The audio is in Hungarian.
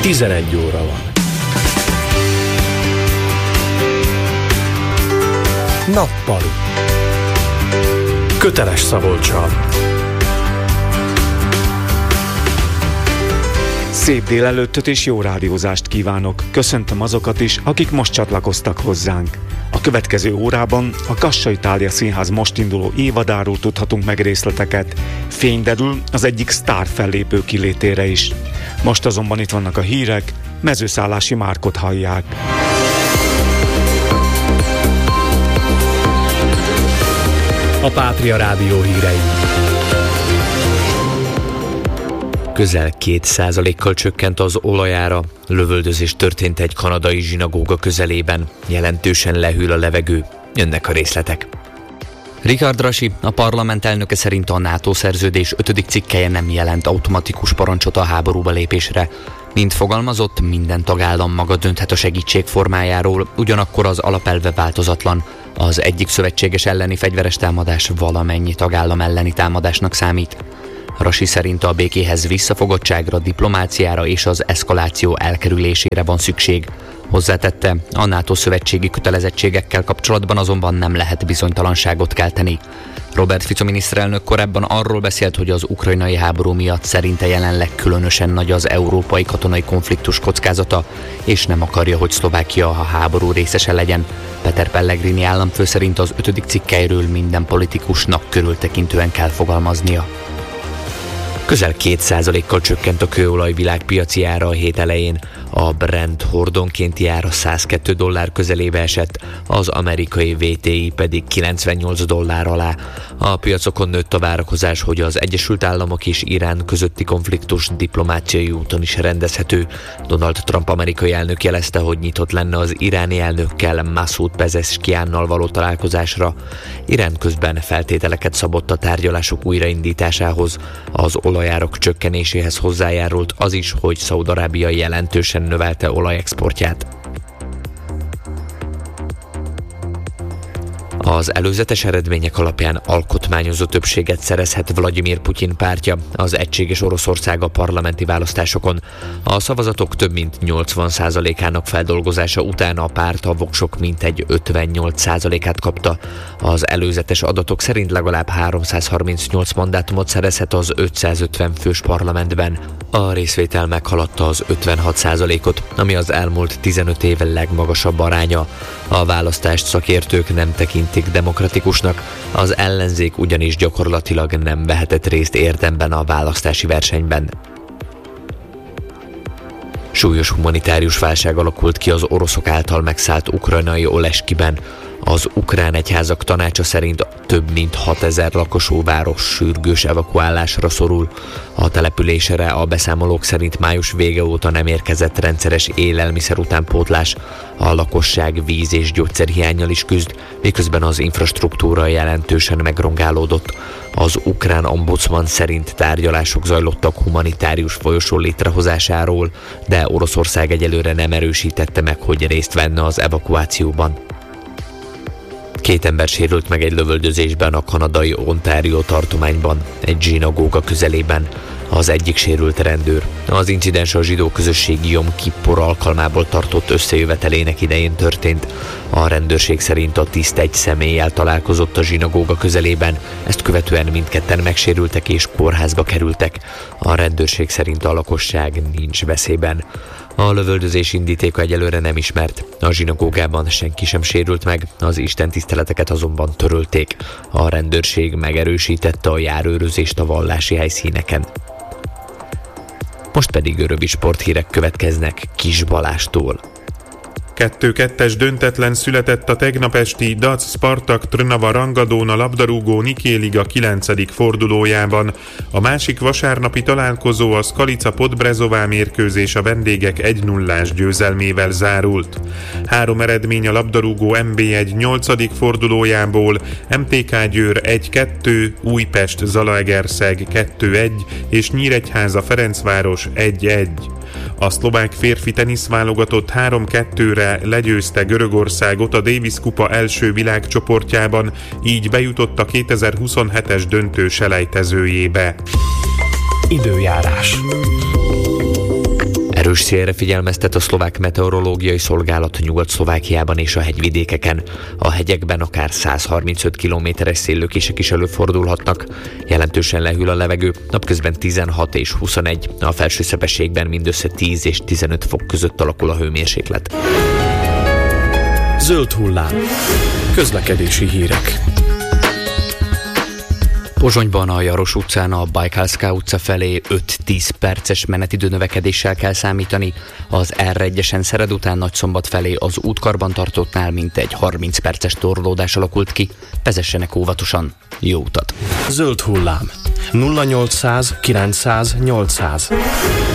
11 óra van. Nappali. Köteles Szabolccsal. Szép délelőttöt és jó rádiózást kívánok. Köszöntöm azokat is, akik most csatlakoztak hozzánk. A következő órában a Kassa Itália Színház most induló évadáról tudhatunk meg részleteket. Fény derül az egyik sztár fellépő kilétére is. Most azonban itt vannak a hírek, Mezőszállási Márkot hallják. A Pátria Rádió hírei. Közel 2%-kal csökkent az olajára. Lövöldözés történt egy kanadai zsinagóga közelében. Jelentősen lehűl a levegő. Jönnek a részletek. Richard Rasi, a parlament elnöke szerint a NATO szerződés 5. cikkelye nem jelent automatikus parancsot a háborúba lépésre. Mint fogalmazott, minden tagállam maga dönthet a segítség formájáról, ugyanakkor az alapelve változatlan. Az egyik szövetséges elleni fegyveres támadás valamennyi tagállam elleni támadásnak számít. Rasi szerint a békéhez visszafogottságra, diplomáciára és az eszkaláció elkerülésére van szükség. Hozzátette, a NATO szövetségi kötelezettségekkel kapcsolatban azonban nem lehet bizonytalanságot kelteni. Robert Fico miniszterelnök korábban arról beszélt, hogy az ukrajnai háború miatt szerinte jelenleg különösen nagy az európai katonai konfliktus kockázata, és nem akarja, hogy Szlovákia a háború részese legyen. Peter Pellegrini államfő szerint az 5. cikkelyről minden politikusnak körültekintően kell fogalmaznia. Közel 2%-kal csökkent a kőolaj világpiaci ára a hét elején. A Brent hordonkénti ára $102 közelébe esett, az amerikai WTI pedig $98 alá. A piacokon nőtt a várakozás, hogy az Egyesült Államok és Irán közötti konfliktus diplomáciai úton is rendezhető. Donald Trump amerikai elnök jelezte, hogy nyitott lenne az iráni elnökkel, Masoud Pezeshkiánnal való találkozásra. Irán közben feltételeket szabott a tárgyalások újraindításához. Az olajárak csökkenéséhez hozzájárult az is, hogy Szaúd-Arábia jelentősen növelte olajexportját. Az előzetes eredmények alapján alkotmányozó többséget szerezhet Vladimir Putyin pártja az Egységes Oroszország a parlamenti választásokon. A szavazatok több mint 80%-ának feldolgozása után a párt a voksok mintegy 58%-át kapta. Az előzetes adatok szerint legalább 338 mandátumot szerezhet az 550 fős parlamentben. A részvétel meghaladta az 56%-ot, ami az elmúlt 15 év legmagasabb aránya. A választást szakértők nem tekintik demokratikusnak, az ellenzék ugyanis gyakorlatilag nem vehetett részt érdemben a választási versenyben. Súlyos humanitárius válság alakult ki az oroszok által megszállt ukrajnai Oleskiben. Az ukrán egyházak tanácsa szerint több mint 6000 lakosú város sürgős evakuálásra szorul. A településre a beszámolók szerint május vége óta nem érkezett rendszeres élelmiszer utánpótlás. A lakosság víz- és gyógyszerhiánnyal is küzd, miközben az infrastruktúra jelentősen megrongálódott. Az ukrán ombudsman szerint tárgyalások zajlottak humanitárius folyosó létrehozásáról, de Oroszország egyelőre nem erősítette meg, hogy részt venne az evakuációban. 2 ember sérült meg egy lövöldözésben a kanadai Ontario tartományban, egy zsinagóga közelében. Az egyik sérült rendőr. Az incidens a zsidó közösség Jom Kippur alkalmából tartott összejövetelének idején történt. A rendőrség szerint a tiszt egy személlyel találkozott a zsinagóga közelében, ezt követően mindketten megsérültek és kórházba kerültek. A rendőrség szerint a lakosság nincs veszélyben. A lövöldözés indítéka egyelőre nem ismert. A zsinagógában senki sem sérült meg, az istentiszteleteket azonban törölték. A rendőrség megerősítette a járőrözést a vallási helyszíneken. Most pedig rövid sporthírek következnek Kis Balástól. 2-2-es döntetlen született a tegnap esti Dac Spartak Trnava rangadón a labdarúgó Niké-liga 9. fordulójában. A másik vasárnapi találkozó a Skalica Podbrezová mérkőzés a vendégek 1-0-ás győzelmével zárult. 3 eredmény a labdarúgó NB1 8. fordulójából: MTK Győr 1-2, Újpest Zalaegerszeg 2-1 és Nyíregyháza Ferencváros 1-1. A szlovák férfi teniszválogatott 3-2-re legyőzte Görögországot a Davis kupa első világcsoportjában, így bejutott a 2027-es döntő selejtezőjébe. Időjárás. Erős szélre figyelmeztet a szlovák meteorológiai szolgálat Nyugat-Szlovákiában és a hegyvidékeken. A hegyekben akár 135 km/h széllökések is előfordulhatnak. Jelentősen lehűl a levegő, napközben 16 és 21, a Felső-Szepességben mindössze 10 és 15 fok között alakul a hőmérséklet. Zöld hullám. Közlekedési hírek. Pozsonyban a Jaros utcán a Bajkalszká utca felé 5-10 perces menetidő növekedéssel kell számítani, az R1-esen Szered után Nagyszombat felé az útkarbantartótnál mintegy 30 perces torlódás alakult ki, vezessenek óvatosan. Jó utat! Zöld hullám. 0800 900 800.